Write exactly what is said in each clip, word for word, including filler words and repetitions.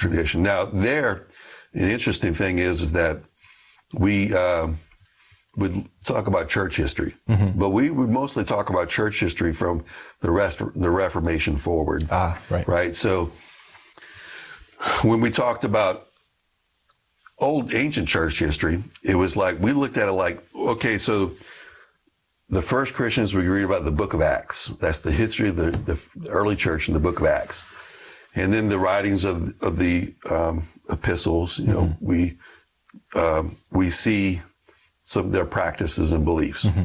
tradition. Now, there, an interesting thing is, is that we uh, would talk about church history, mm-hmm. but we would mostly talk about church history from the rest, the Reformation forward. Ah, right. Right. So when we talked about old ancient church history, it was like, we looked at it like, okay, so the first Christians, we read about the book of Acts. That's the history of the, the early church in the book of Acts. And then the writings of, of the um, epistles, you know, mm-hmm. we, um, we see some of their practices and beliefs. Mm-hmm.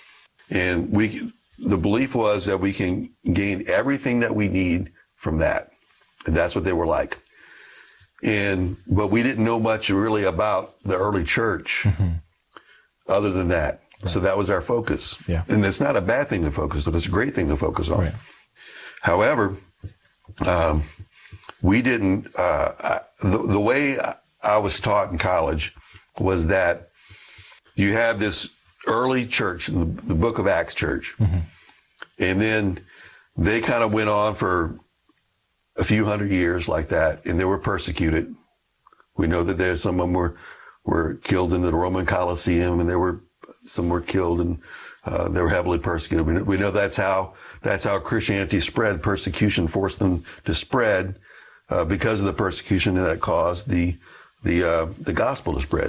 And we, the belief was that we can gain everything that we need from that. And that's what they were like. And, but we didn't know much really about the early church mm-hmm. other than that. Right. So that was our focus. Yeah. And it's not a bad thing to focus on. It's a great thing to focus on. Right. However, um, we didn't, uh, I, the, the way I was taught in college was that you have this early church, the, the book of Acts church. Mm-hmm. And then they kind of went on for a few hundred years like that, and they were persecuted. We know that there's some of them were, were killed in the Roman Colosseum, and there were some were killed, and uh, they were heavily persecuted. We know, we know that's how that's how Christianity spread. Persecution forced them to spread uh, because of the persecution that caused the the uh, the gospel to spread.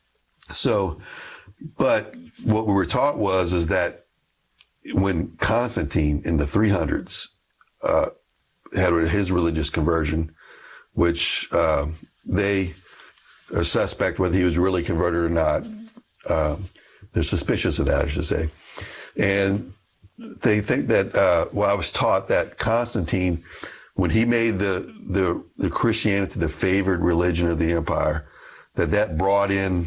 So, but what we were taught was is that when Constantine in the three hundreds uh, had his religious conversion, which uh, they are suspect whether he was really converted or not. Uh, they're suspicious of that, I should say. And they think that, uh, well, I was taught that Constantine, when he made the, the, the Christianity the favored religion of the empire, that that brought in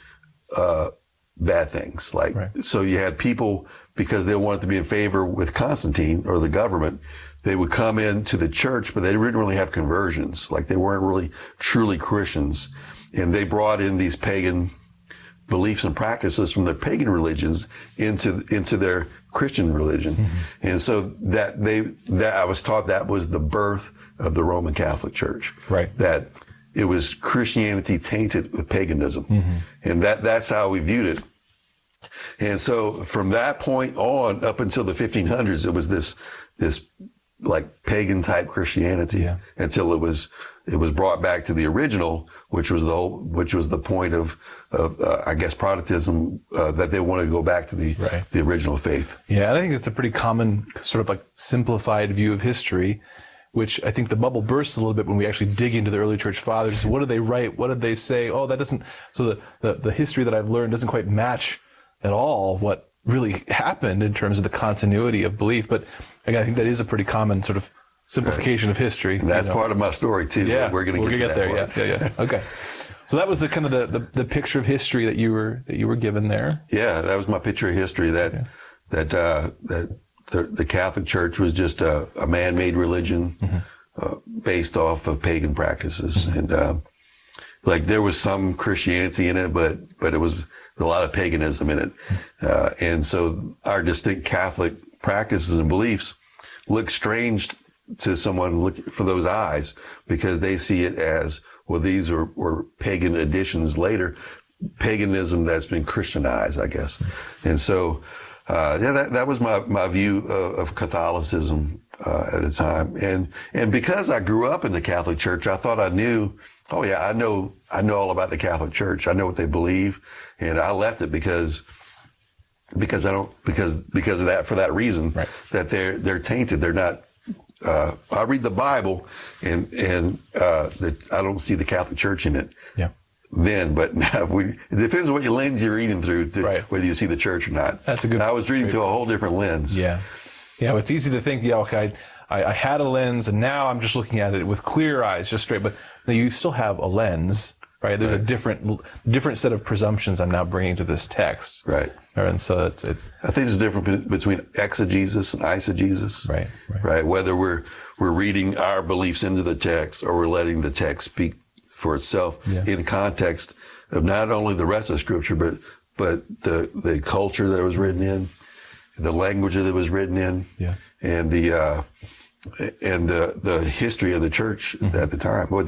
uh, bad things. Like, right. So you had people, because they wanted to be in favor with Constantine or the government, they would come into the church, but they didn't really have conversions. Like, they weren't really truly Christians. And they brought in these pagan beliefs and practices from their pagan religions into into their Christian religion. Mm-hmm. And so that they that I was taught that was the birth of the Roman Catholic Church. Right. That it was Christianity tainted with paganism. Mm-hmm. And that that's how we viewed it. And so from that point on up until the fifteen hundreds, it was this this like pagan type Christianity, yeah. until it was it was brought back to the original, which was the whole, which was the point of of uh, I guess Protestantism, uh, that they want to go back to the right. the original faith. Yeah, I think it's a pretty common sort of like simplified view of history, which I think the bubble bursts a little bit when we actually dig into the early church fathers. What did they write? What did they say? Oh, that doesn't. So the the, the history that I've learned doesn't quite match at all what really happened in terms of the continuity of belief. But again, I think that is a pretty common sort of simplification right. of history. And that's you know. part of my story too. Yeah, we're going to get, get there. Part. Yeah, yeah, yeah. Okay. So that was the kind of the, the, the picture of history that you were that you were given there. Yeah, that was my picture of history. That yeah. that uh, that the, the Catholic Church was just a, a man-made religion mm-hmm. uh, based off of pagan practices, mm-hmm. and uh, like there was some Christianity in it, but but it was a lot of paganism in it, uh, and so our distinct Catholic practices and beliefs look strange to someone look for those eyes, because they see it as, well, these are were pagan additions later, paganism that's been Christianized, I guess. And so, uh, yeah, that, that was my, my view of, of Catholicism, uh, at the time. And, and because I grew up in the Catholic Church, I thought I knew, oh yeah, I know, I know all about the Catholic Church. I know what they believe. And I left it because because I don't, because, because of that, for that reason, right. that they're, they're tainted. They're not, uh, I read the Bible and, and, uh, the, I don't see the Catholic Church in it. Yeah. Then, but we, it depends on what lens you're reading through to right. whether you see the church or not. That's a good, I was reading through a whole different lens. Yeah. Yeah. Well, it's easy to think, yeah, okay, I, I had a lens and now I'm just looking at it with clear eyes, just straight, but now you still have a lens. Right. There's right. a different, different set of presumptions I'm now bringing to this text. Right. And so it's, it. I think there's a difference between exegesis and eisegesis. Right. Right. Right. Whether we're, we're reading our beliefs into the text or we're letting the text speak for itself yeah. in context of not only the rest of Scripture, but, but the, the culture that it was written in, the language that it was written in, yeah. and the, uh, and the, the history of the church mm-hmm. at the time.